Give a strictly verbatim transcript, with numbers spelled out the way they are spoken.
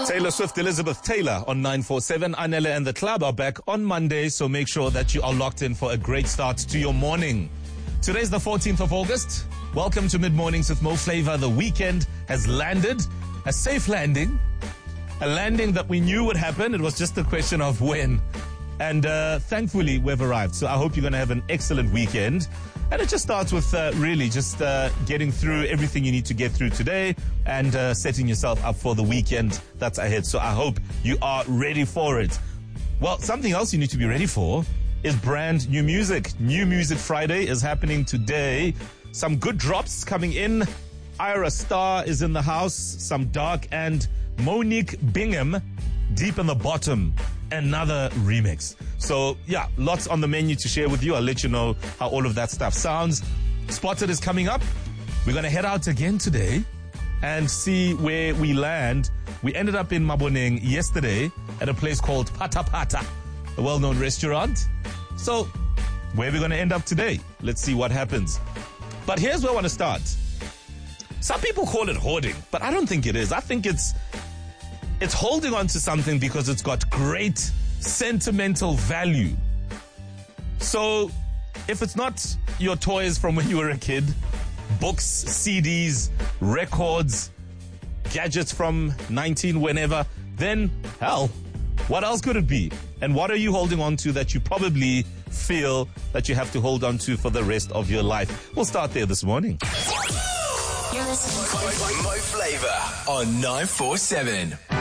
Taylor Swift, Elizabeth Taylor on nine four seven. Anele and the club are back on Monday, so make sure that you are locked in for a great start to your morning. Today's the fourteenth of August. Welcome to Mid Mornings with Mo Flavor. The weekend has landed. A safe landing. A landing that we knew would happen. It was just a question of when. And uh, thankfully, we've arrived. So I hope you're going to have an excellent weekend. And it just starts with uh, really just uh, getting through everything you need to get through today and uh, setting yourself up for the weekend that's ahead. So I hope you are ready for it. Well, something else you need to be ready for is brand new music. New Music Friday is happening today. Some good drops coming in. Ira Star is in the house. Some dark and Monique Bingham, Deep in the Bottom. Another remix. So yeah, lots on the menu to share with you. I'll let you know how all of that stuff sounds. Spotted is coming up. We're going to head out again today and see where we land. We ended up in Maboneng yesterday at a place called Pata Pata, a well-known restaurant. So where are we going to end up today? Let's see what happens. But here's where I want to start. Some people call it hoarding, but I don't think it is. I think it's It's holding on to something because it's got great sentimental value. So if it's not your toys from when you were a kid, books, C Ds, records, gadgets from nineteen whenever, then hell, what else could it be? And what are you holding on to that you probably feel that you have to hold on to for the rest of your life? We'll start there this morning. You're listening to Mo Flavor on nine four seven.